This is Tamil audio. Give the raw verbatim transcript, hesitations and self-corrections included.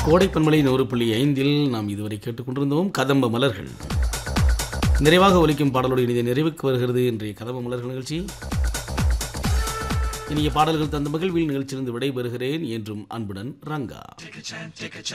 கோடை பன்மலை நூறு புள்ளி ஐந்தில் நாம் இதுவரை கேட்டுக்கொண்டிருந்தோம் கதம்ப மலர்கள். நிறைவாக ஒலிக்கும் பாடலோடு இனிய நிறைவுக்கு வருகிறது இன்றைய கதம்ப மலர்கள் நிகழ்ச்சி. இனிய பாடல்கள் தந்த மகிழ்வில் நிகழ்ச்சியிலிருந்து விடைபெறுகிறேன். என்றும் அன்புடன் ரங்கா.